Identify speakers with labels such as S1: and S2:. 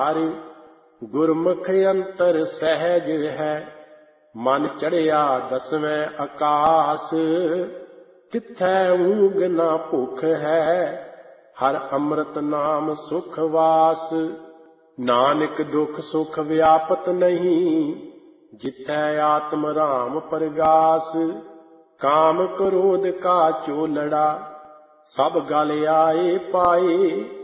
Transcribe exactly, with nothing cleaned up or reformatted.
S1: ਹਰਿ ਗੁਰਮੁਖ ਅੰਤਰ ਸਹਿਜ ਹੈ, ਮਨ ਚੜਿਆ ਦਸਵੇਂ ਆਕਾਸ। ਕਿਥੈ ਊਂਘ ਨਾ ਭੁਖ ਹੈ, ਹਰ ਅੰਮ੍ਰਿਤ ਨਾਮ ਸੁਖ ਵਾਸ। ਨਾਨਕ ਦੁਖ ਸੁਖ ਵਿਆਪਤ ਨਹੀਂ, ਜਿਥੈ ਆਤਮ ਰਾਮ ਪਰਗਾਸ। ਕਾਮ ਕ੍ਰੋਧ ਕਾ ਚੋਲੜਾ, ਸਭ ਗਲ ਆਏ ਪਾਏ।